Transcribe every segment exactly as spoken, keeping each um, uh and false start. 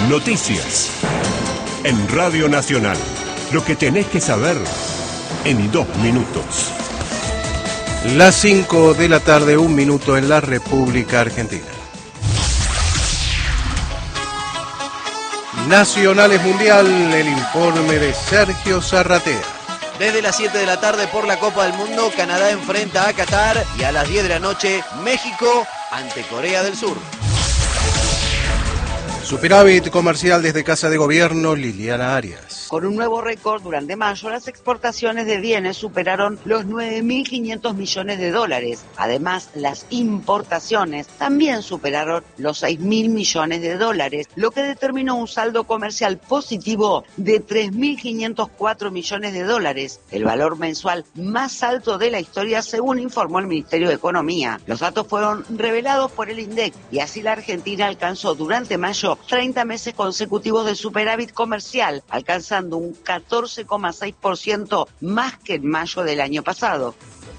Noticias. En Radio Nacional. Lo que tenés que saber en dos minutos. Las cinco de la tarde, un minuto en la República Argentina. Nacionales Mundial, el informe de Sergio Zarratea. Desde las siete de la tarde por la Copa del Mundo, Canadá enfrenta a Qatar y a las diez de la noche, México ante Corea del Sur. Superávit comercial desde Casa de Gobierno, Liliana Arias. Con un nuevo récord, durante mayo las exportaciones de bienes superaron los nueve mil quinientos millones de dólares. Además, las importaciones también superaron los seis mil millones de dólares, lo que determinó un saldo comercial positivo de tres mil quinientos cuatro millones de dólares, el valor mensual más alto de la historia, según informó el Ministerio de Economía. Los datos fueron revelados por el INDEC y así la Argentina alcanzó durante mayo treinta meses consecutivos de superávit comercial, alcanzando un catorce coma seis por ciento más que en mayo del año pasado.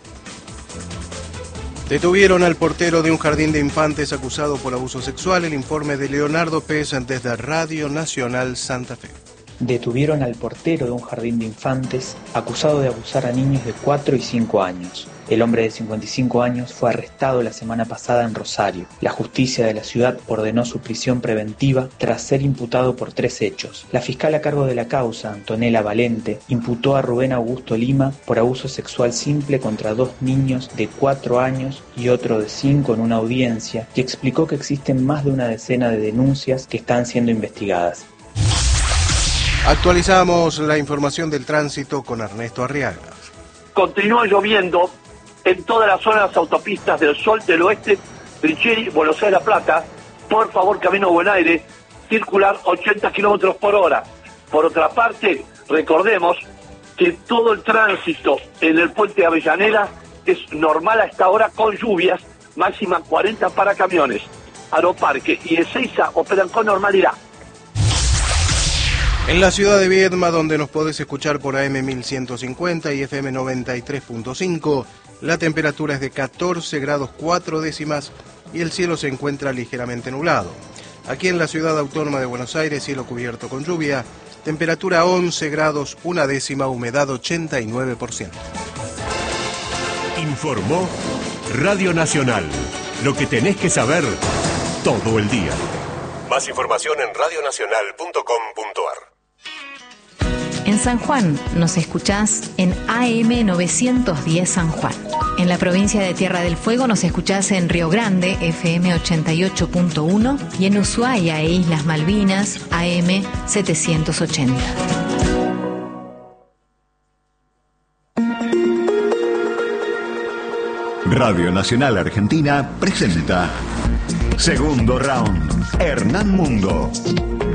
Detuvieron al portero de un jardín de infantes acusado por abuso sexual. El informe de Leonardo Pérez desde Radio Nacional Santa Fe. Detuvieron al portero de un jardín de infantes acusado de abusar a niños de cuatro y cinco años. El hombre de cincuenta y cinco años fue arrestado la semana pasada en Rosario. La justicia de la ciudad ordenó su prisión preventiva tras ser imputado por tres hechos. La fiscal a cargo de la causa, Antonella Valente, imputó a Rubén Augusto Lima por abuso sexual simple contra dos niños de cuatro años y otro de cinco en una audiencia, y explicó que existen más de una decena de denuncias que están siendo investigadas. Actualizamos la información del tránsito con Ernesto Arriaga. Continúa lloviendo en todas las zonas autopistas del Sol, del Oeste, Trincheri, Buenos Aires, La Plata. Por favor, camino Buen Aire, circular ochenta kilómetros por hora. Por otra parte, recordemos que todo el tránsito en el puente de Avellaneda es normal a esta hora con lluvias, máxima cuarenta para camiones. Aeroparque y Ezeiza operan con normalidad. En la ciudad de Viedma, donde nos podés escuchar por A M mil ciento cincuenta y F M noventa y tres punto cinco, la temperatura es de catorce grados cuatro décimas y el cielo se encuentra ligeramente nublado. Aquí en la ciudad autónoma de Buenos Aires, cielo cubierto con lluvia, temperatura once grados una décima, humedad ochenta y nueve por ciento. Informó Radio Nacional. Lo que tenés que saber todo el día. Más información en radio nacional punto com punto a r. En San Juan nos escuchás en A M novecientos diez San Juan. En la provincia de Tierra del Fuego nos escuchás en Río Grande, F M ochenta y ocho punto uno, y en Ushuaia e Islas Malvinas, A M setecientos ochenta. Radio Nacional Argentina presenta Segundo Round, Hernán Mundo.